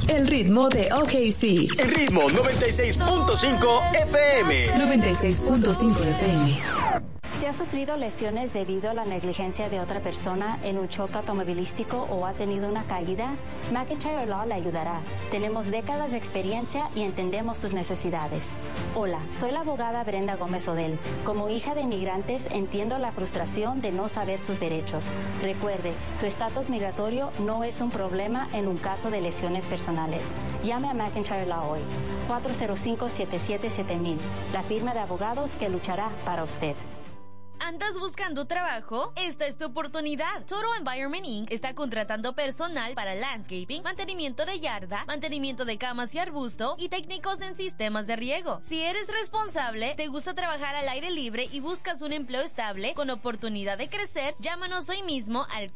El ritmo de OKC. El ritmo 96.5 FM. 96.5 FM. Si ha sufrido lesiones debido a la negligencia de otra persona en un choque automovilístico o ha tenido una caída, McIntyre Law le ayudará. Tenemos décadas de experiencia y entendemos sus necesidades. Hola, soy la abogada Brenda Gómez Odell. Como hija de inmigrantes, entiendo la frustración de no saber sus derechos. Recuerde, su estatus migratorio no es un problema en un caso de lesiones personales. Llame a McIntyre Law hoy. 405-777000. La firma de abogados que luchará para usted. ¿Andas buscando trabajo? Esta es tu oportunidad. Total Environment Inc. está contratando personal para landscaping, mantenimiento de yarda, mantenimiento de camas y arbusto y técnicos en sistemas de riego. Si eres responsable, te gusta trabajar al aire libre y buscas un empleo estable con oportunidad de crecer, llámanos hoy mismo al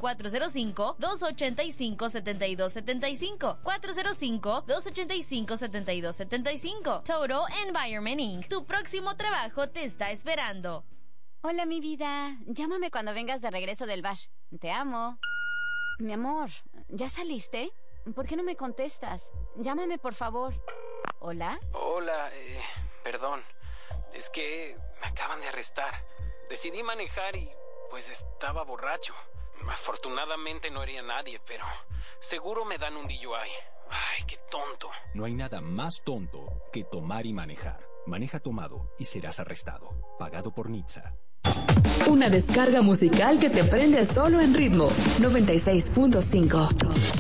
405-285-7275. 405-285-7275. Total Environment Inc. Tu próximo trabajo te está esperando. Hola, mi vida. Llámame cuando vengas de regreso del bash. Te amo. Mi amor, ¿ya saliste? ¿Por qué no me contestas? Llámame, por favor. ¿Hola? Hola, perdón. Es que me acaban de arrestar. Decidí manejar y, pues, estaba borracho. Afortunadamente no hería a nadie, pero seguro me dan un DUI. Ay, qué tonto. No hay nada más tonto que tomar y manejar. Maneja tomado y serás arrestado. Pagado por NHTSA. Una descarga musical que te prende solo en ritmo 96.5.